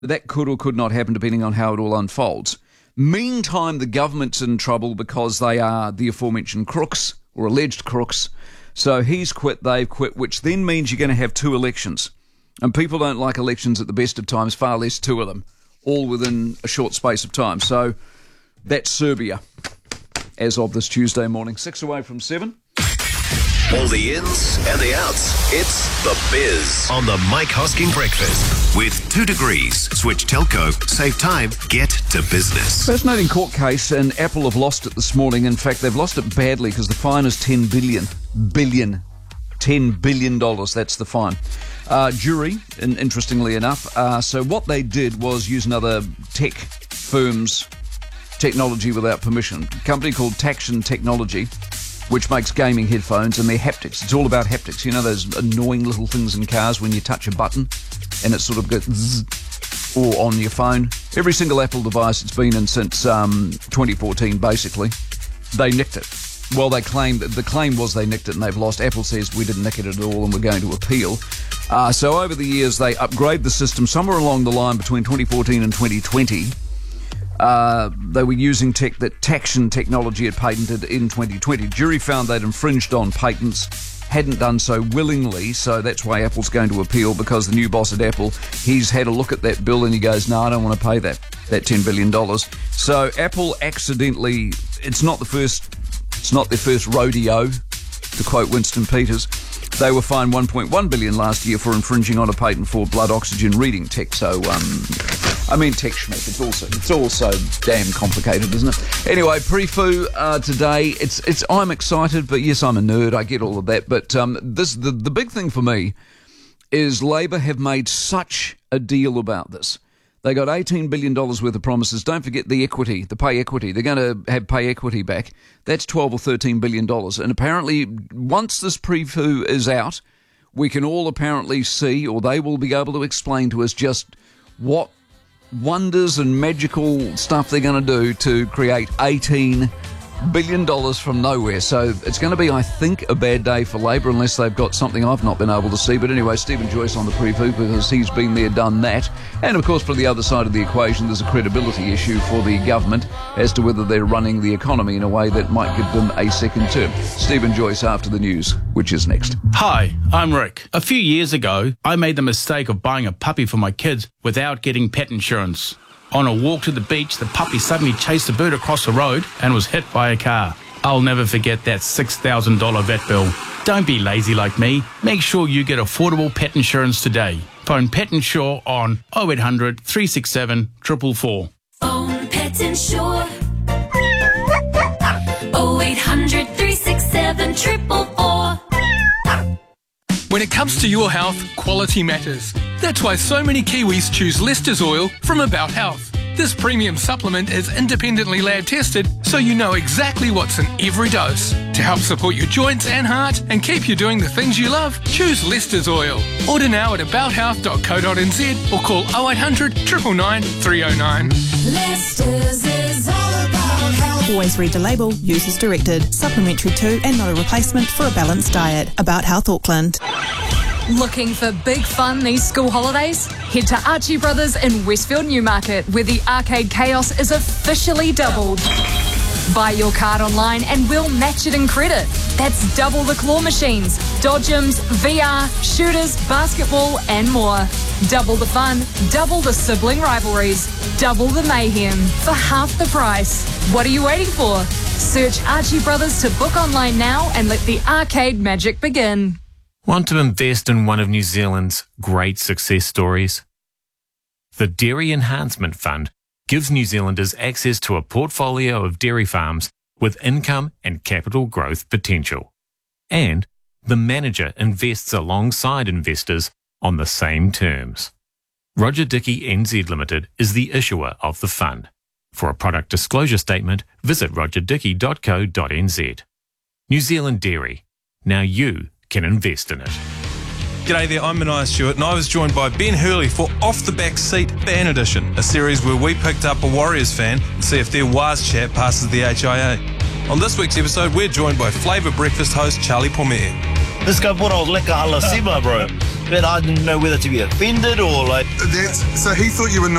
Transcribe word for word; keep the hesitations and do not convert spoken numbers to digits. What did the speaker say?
That could or could not happen depending on how it all unfolds. Meantime, the government's in trouble because they are the aforementioned crooks or alleged crooks. So he's quit, they've quit, which then means you're going to have two elections. And people don't like elections at the best of times, far less two of them, all within a short space of time. So that's Serbia as of this Tuesday morning. Six away from seven. All the ins and the outs. It's The Biz on the Mike Hosking Breakfast. With two degrees, switch telco, save time, get to business. Fascinating court case, and Apple have lost it this morning. In fact, they've lost it badly because the fine is ten billion dollars. Billion. ten billion dollars, that's the fine. Uh, jury, and interestingly enough. Uh, so what they did was use another tech firm's technology without permission. A company called Taction Technology, which makes gaming headphones, and they're haptics. It's all about haptics. You know those annoying little things in cars when you touch a button and it sort of goes zzz, or on your phone. Every single Apple device it's been in since um, twenty fourteen, basically, they nicked it. Well, they claimed, the claim was they nicked it and they've lost. Apple says we didn't nick it at all and we're going to appeal. Uh, so over the years, they upgrade the system somewhere along the line between twenty fourteen and twenty twenty. Uh, they were using tech that Taction Technology had patented in twenty twenty. Jury found they'd infringed on patents, hadn't done so willingly, so that's why Apple's going to appeal, because the new boss at Apple, he's had a look at that bill and he goes, no, I don't want to pay that, that ten billion dollars. So Apple accidentally, it's not the first, it's not their first rodeo, to quote Winston Peters. They were fined one point one billion dollars last year for infringing on a patent for blood oxygen reading tech. So, um, I mean, tech schmick. It's also it's also damn complicated, isn't it? Anyway, pre-foo uh, today. It's it's. I'm excited, but yes, I'm a nerd. I get all of that. But um, this the the big thing for me is Labor have made such a deal about this. They got eighteen billion dollars worth of promises. Don't forget the equity, the pay equity. They're going to have pay equity back. That's twelve or thirteen billion dollars. And apparently, once this pre-foo is out, we can all apparently see, or they will be able to explain to us just what wonders and magical stuff they're going to do to create eighteen billion dollars from nowhere. So it's going to be, I think, a bad day for Labor unless they've got something I've not been able to see. But anyway, Stephen Joyce on the pre-foo because he's been there, done that. And of course, for the other side of the equation, there's a credibility issue for the government as to whether they're running the economy in a way that might give them a second term. Stephen Joyce after the news, which is next. Hi, I'm Rick. A few years ago, I made the mistake of buying a puppy for my kids without getting pet insurance. On a walk to the beach, the puppy suddenly chased a bird across the road and was hit by a car. I'll never forget that six thousand dollars vet bill. Don't be lazy like me. Make sure you get affordable pet insurance today. Phone Pet Insure on oh eight hundred, three six seven, four four four. Phone Pet Insure. oh eight hundred, three six seven, four four four. When it comes to your health, quality matters. That's why so many Kiwis choose Lester's Oil from About Health. This premium supplement is independently lab tested, so you know exactly what's in every dose. To help support your joints and heart and keep you doing the things you love, choose Lester's Oil. Order now at about health dot co dot n z or call oh eight hundred, nine nine nine, three oh nine. Lester's is all about health. Always read the label, use as directed. Supplementary to and not a replacement for a balanced diet. About Health Auckland. Looking for big fun these school holidays? Head to Archie Brothers in Westfield Newmarket, where the arcade chaos is officially doubled. Buy your card online and we'll match it in credit. That's double the claw machines, dodgems, V R, shooters, basketball and more. Double the fun, double the sibling rivalries, double the mayhem for half the price. What are you waiting for? Search Archie Brothers to book online now and let the arcade magic begin. Want to invest in one of New Zealand's great success stories? The Dairy Enhancement Fund gives New Zealanders access to a portfolio of dairy farms with income and capital growth potential. And the manager invests alongside investors on the same terms. Roger Dickey N Z Limited is the issuer of the fund. For a product disclosure statement, visit roger dickey dot co dot n z. New Zealand Dairy. Now you can invest in it. G'day there, I'm Mania Stewart and I was joined by Ben Hurley for Off the Back Seat Fan Edition, a series where we picked up a Warriors fan and see if their Waz chat passes the H I A. On this week's episode, we're joined by Flavour Breakfast host Charlie Pommier. This guy brought out Leka Halasima, bro. But I didn't know whether to be offended or like... That's, so he thought you were